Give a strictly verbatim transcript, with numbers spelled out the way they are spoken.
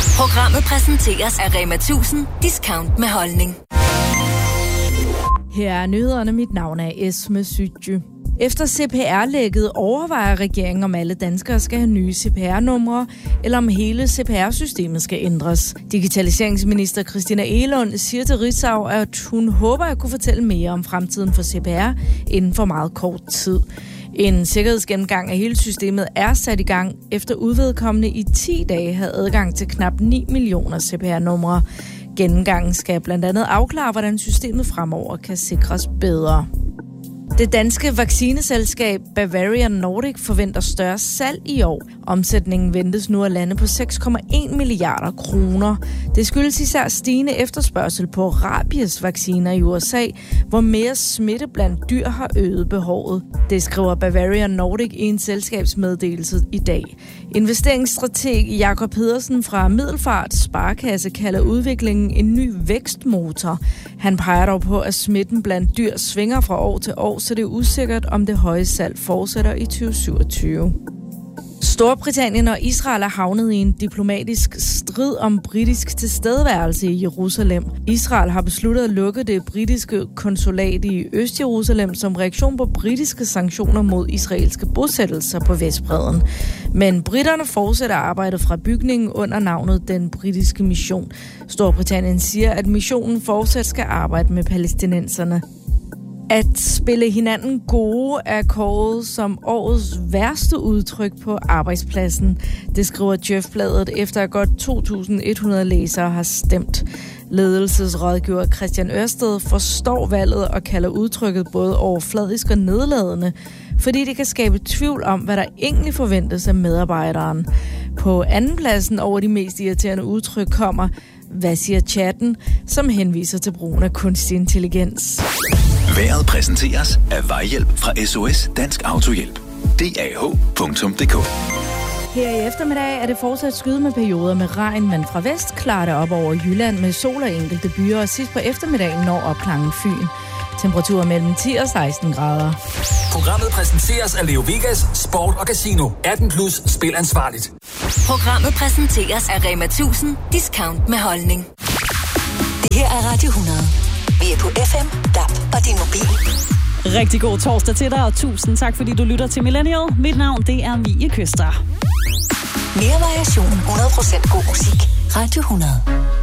Programmet præsenteres af Rema tusind. Discount med holdning. Her er nyhederne. Mit navn er Esme Sytjy. Efter C P R-lægget overvejer regeringen, om alle danskere skal have nye C P R-numre, eller om hele C P R-systemet skal ændres. Digitaliseringsminister Christina Egelund siger til Ritzau, at hun håber at kunne fortælle mere om fremtiden for C P R inden for meget kort tid. En sikkerhedsgennemgang af hele systemet er sat i gang, efter udvedkommende i ti dage havde adgang til knap ni millioner C P R-numre. Gennemgangen skal blandt andet afklare, hvordan systemet fremover kan sikres bedre. Det danske vaccineselskab Bavarian Nordic forventer større salg i år. Omsætningen ventes nu at lande på seks komma en milliarder kroner. Det skyldes især stigende efterspørgsel på rabiesvacciner i U S A, hvor mere smitte blandt dyr har øget behovet. Det skriver Bavarian Nordic i en selskabsmeddelelse i dag. Investeringsstrateg Jakob Pedersen fra Middelfart Sparekasse kalder udviklingen en ny vækstmotor. Han peger dog på, at smitten blandt dyr svinger fra år til år, så det er usikkert, om det høje salg fortsætter i tyve syvogtyve. Storbritannien og Israel er havnet i en diplomatisk strid om britisk tilstedeværelse i Jerusalem. Israel har besluttet at lukke det britiske konsulat i Øst-Jerusalem som reaktion på britiske sanktioner mod israelske bosættelser på Vestbredden. Men briterne fortsætter arbejdet fra bygningen under navnet Den Britiske Mission. Storbritannien siger, at missionen fortsat skal arbejde med palæstinenserne. At spille hinanden gode er kåret som årets værste udtryk på arbejdspladsen. Det skriver Djøf-bladet efter at godt to tusind et hundrede læsere har stemt. Ledelsesrådgiver Christian Ørsted forstår valget og kalder udtrykket både overfladisk og nedladende, fordi det kan skabe tvivl om, hvad der egentlig forventes af medarbejderen. På andenpladsen over de mest irriterende udtryk kommer "Hvad siger chatten?", som henviser til brugen af kunstig intelligens. Vejret præsenteres af Vejhjælp fra S O S Dansk Autohjælp. D A H punktum d k. Her i eftermiddag er det fortsat skyde med perioder med regn, men fra vest klarer det op over Jylland med sol og enkelte byer, og sidst på eftermiddagen når opklangen Fyn. Temperaturer mellem ti og seksten grader. Programmet præsenteres af Leo Vegas, Sport og Casino. atten plus, spil ansvarligt. Programmet præsenteres af Rema tusind. Discount med holdning. Det her er Radio hundrede. Vi er på F M, D A B og din mobil. Rigtig god torsdag til dig, og tusind tak, fordi du lytter til Millennial. Mit navn, det er Mie Køster. Mere variation, hundrede procent god musik. Radio hundrede.